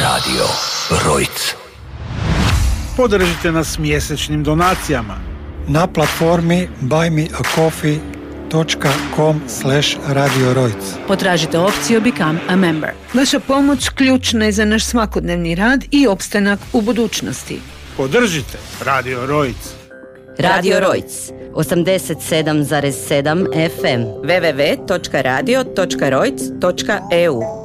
Radio Rojc. Podržite nas mjesečnim donacijama na platformi buymeacoffee.com/Radio Rojc. Potražite opciju Become a Member. Vaša pomoć ključna je za naš svakodnevni rad i opstanak u budućnosti. Podržite Radio Rojc. Radio Rojc 87,7 FM. www.radio.rojc.eu